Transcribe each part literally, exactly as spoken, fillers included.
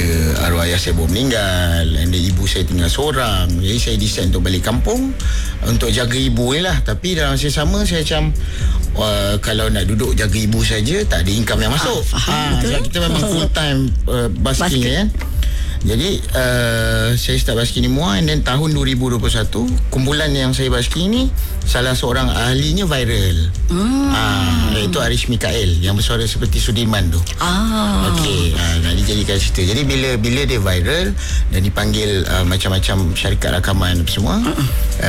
bila arwah ayah saya baru meninggal, dan ibu saya tinggal seorang. Jadi saya decide untuk balik kampung untuk jaga ibu ni lah. Tapi dalam masa sama saya macam uh, kalau nak duduk jaga ibu saja, tak ada income yang masuk. Ah, faham, ha, kita memang full time uh, basking kan. Jadi uh, saya start basking ni Muar, and then tahun dua ribu dua puluh satu kumpulan yang saya basking ni salah seorang ahlinya viral. Hmm. Ah, iaitu Arish Mikael yang bersuara seperti Sudirman tu. Ah. Okey, ah, nak dijadikan cerita. Jadi bila bila dia viral dan dipanggil uh, macam-macam syarikat rakaman semua, uh-uh.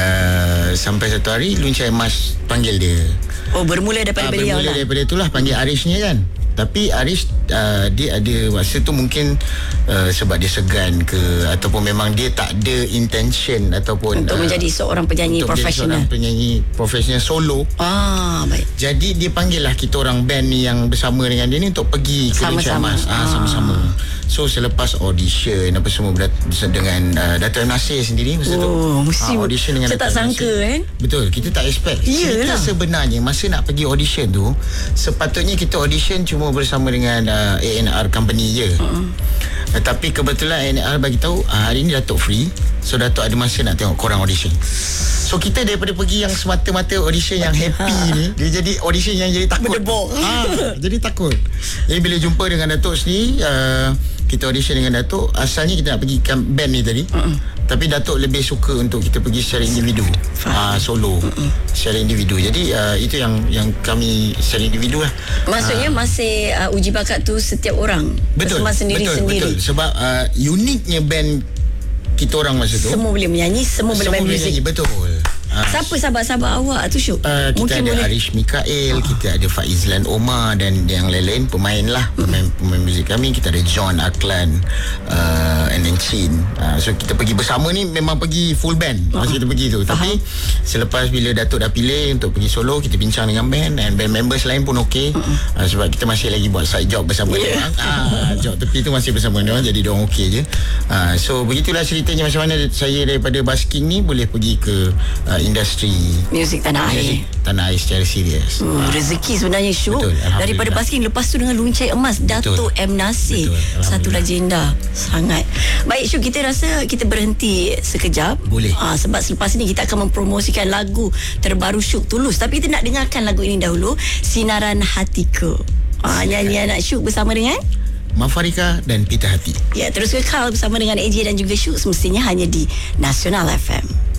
uh, sampai satu hari Luncai Emas panggil dia. Oh, bermula daripada ah, beliau bermula lah. daripada itulah panggil Arish ni kan. Tapi Arish uh, dia ada masa tu mungkin uh, sebab dia segan ke, ataupun memang dia tak ada intention ataupun untuk uh, menjadi seorang penyanyi untuk profesional. Seorang penyanyi profesional solo. Ah, baik. Jadi dia panggil lah kita orang band ni yang bersama dengan dia ni untuk pergi ke Luncai Emas. Ah, sama-sama. So selepas audition apa semua dengan uh, Dato' M. Nasir sendiri masa tu. Oh, mesti ah, audition dengan saya tak sangka kan. Betul, kita tak expect. Kita sebenarnya masa nak pergi audition tu, sepatutnya kita audition cuma bersama dengan uh, A and R company je. Uh-uh. Uh, tapi kebetulan A and R bagi tahu uh, hari ni Datuk free. So Datuk ada masa nak tengok korang audition. So kita daripada pergi yang semata-mata audition yang happy ni, dia jadi audition yang jadi takut. Berdebok. Ha, jadi takut. Jadi bila jumpa dengan Datuk sendiri, uh, kita audition dengan Datuk, asalnya kita nak pergi band ni tadi. Uh-uh. Tapi Datuk lebih suka untuk kita pergi secara individu. Uh, solo. Uh-uh. Secara individu. Jadi uh, itu yang yang kami secara individu lah. Maksudnya uh, masih uh, uji bakat tu setiap orang. Betul. Sendiri-sendiri. Betul, betul. Sebab uh, uniknya band kita orang masa tu, semua boleh menyanyi, semua, semua boleh main muzik. Betul. Uh, Siapa sahabat-sahabat awak tu Syuk? Uh, kita Mungkin ada boleh... Arish Mikael, uh. kita ada Faizlan Omar dan yang lain-lain pemain lah, pemain, pemain muzik kami. Kita ada John Aklan uh, and then Chin. Uh, so kita pergi bersama ni memang pergi full band masa uh. kita pergi tu. Tapi uh-huh. selepas bila Datuk dah pilih untuk pergi solo, kita bincang dengan band dan band members lain pun okey. Uh-uh. Uh, sebab kita masih lagi buat side job bersama yeah. dia. Uh, job tepi tu masih bersama dia, jadi dia okey je. Uh, so begitulah ceritanya macam mana saya daripada basking ni boleh pergi ke uh, industri muzik tanah air. Tanah air secara serius. Hmm, rezeki sebenarnya Syuk. Daripada basking lepas tu dengan Luncai Emas, Dato' M. Nasir. Satu legenda sangat. Baik Syuk, kita rasa kita berhenti sekejap. Boleh. Ah, sebab selepas ini kita akan mempromosikan lagu terbaru Syuk Tulus. Tapi kita nak dengarkan lagu ini dahulu, Sinaran Hatiku. Ah, nyanyi anak Syuk bersama dengan Mafarika dan Pita Hati. Ya, terus kekal bersama dengan A J dan juga Syuk, semestinya hanya di Nasional F M.